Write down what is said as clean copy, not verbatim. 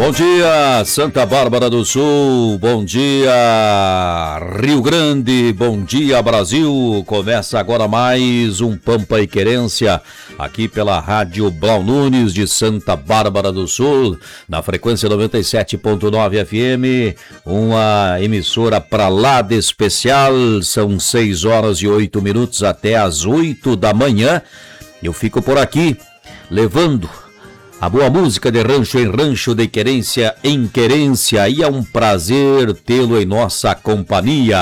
Bom dia, Santa Bárbara do Sul, bom dia, Rio Grande, bom dia, Brasil. Começa agora mais um Pampa e Querência, aqui pela Rádio Blau Nunes de Santa Bárbara do Sul, na frequência 97.9 FM, uma emissora pra lá de especial. São 6 horas e 8 minutos até as 8 da manhã. Eu fico por aqui, levando a boa música de rancho em rancho, de querência em querência, e é um prazer tê-lo em nossa companhia.